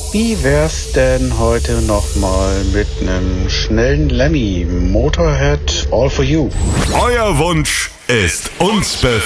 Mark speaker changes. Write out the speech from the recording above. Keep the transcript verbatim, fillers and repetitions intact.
Speaker 1: Wie wär's denn heute nochmal mit nem schnellen Lemmy? Motorhead, All for You.
Speaker 2: Euer Wunsch ist uns befehligt.